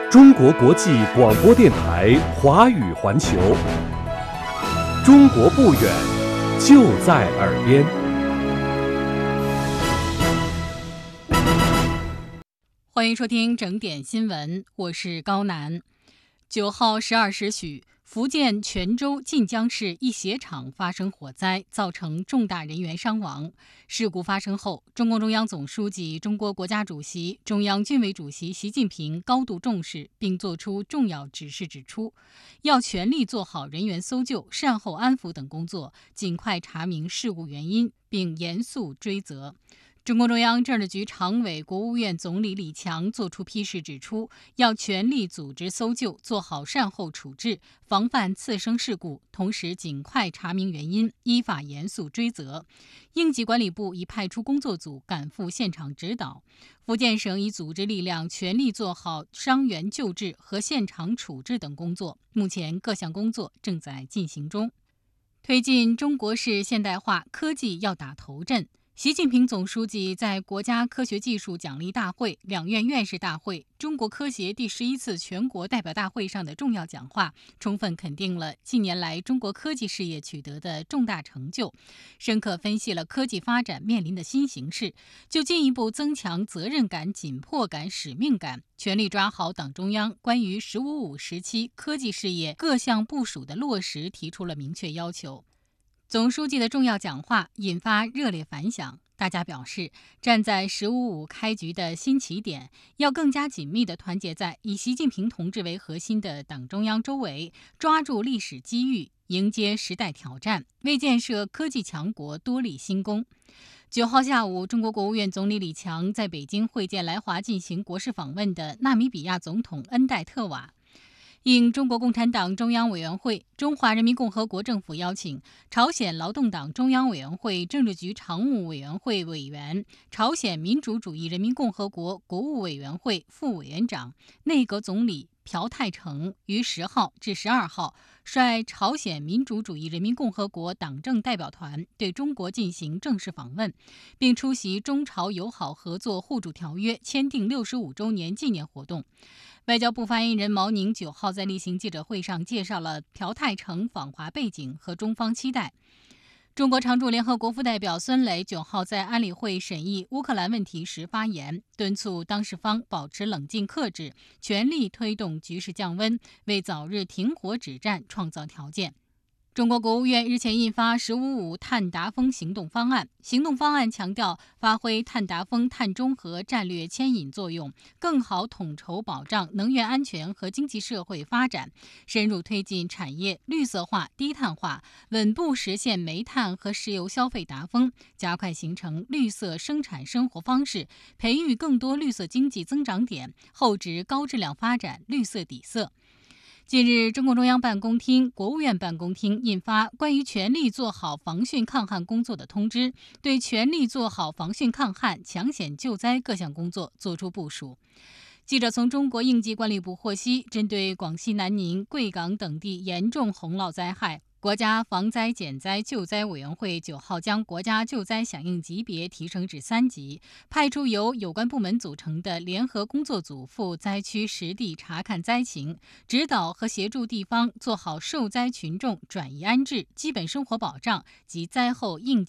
中国国际广播电台华语环球，中国不远，就在耳边。 欢迎收听整点新闻，我是高楠。9号12时许，福建泉州晋江市一鞋厂发生火灾，造成重大人员伤亡。事故发生后，中共中央总书记、中国国家主席、中央军委主席习近平高度重视，并作出重要指示，指出要全力做好人员搜救、善后安抚等工作，尽快查明事故原因，并严肃追责。中共中央政治局常委、国务院总理李强作出批示，指出要全力组织搜救，做好善后处置，防范次生事故，同时尽快查明原因，依法严肃追责。应急管理部已派出工作组赶赴现场指导，福建省已组织力量全力做好伤员救治和现场处置等工作，目前各项工作正在进行中。推进中国式现代化，科技要打头阵。习近平总书记在国家科学技术奖励大会、两院院士大会、中国科协第11次全国代表大会上的重要讲话，充分肯定了近年来中国科技事业取得的重大成就，深刻分析了科技发展面临的新形势，就进一步增强责任感、紧迫感、使命感，全力抓好党中央关于“十五五”时期科技事业各项部署的落实提出了明确要求。总书记的重要讲话引发热烈反响，大家表示，站在“十五五”开局的新起点，要更加紧密地团结在以习近平同志为核心的党中央周围，抓住历史机遇，迎接时代挑战，为建设科技强国多立新功。9号下午，中国国务院总理李强在北京会见来华进行国事访问的纳米比亚总统恩戴特瓦。应中国共产党中央委员会、中华人民共和国政府邀请，朝鲜劳动党中央委员会政治局常务委员会委员、朝鲜民主主义人民共和国国务委员会副委员长、内阁总理朴泰成于10号至12号率朝鲜民主主义人民共和国党政代表团对中国进行正式访问，并出席中朝友好合作互助条约签订65周年纪念活动。外交部发言人毛宁9号在例行记者会上介绍了朴泰成访华背景和中方期待。中国常驻联合国副代表孙磊9号在安理会审议乌克兰问题时发言，敦促当事方保持冷静克制，全力推动局势降温，为早日停火止战创造条件。中国国务院日前印发“十五五”碳达峰行动方案。行动方案强调发挥碳达峰、碳中和战略牵引作用，更好统筹保障能源安全和经济社会发展，深入推进产业绿色化、低碳化，稳步实现煤炭和石油消费达峰，加快形成绿色生产生活方式，培育更多绿色经济增长点，厚植高质量发展绿色底色。近日，中共中央办公厅、国务院办公厅印发关于全力做好防汛抗旱工作的通知，对全力做好防汛抗旱、抢险救灾各项工作作出部署。记者从中国应急管理部获悉，针对广西南宁、贵港等地严重洪涝灾害，国家防灾减灾救灾委员会9号将国家救灾响应级别提升至3级，派出由有关部门组成的联合工作组赴灾区实地查看灾情，指导和协助地方做好受灾群众转移安置、基本生活保障及灾后应急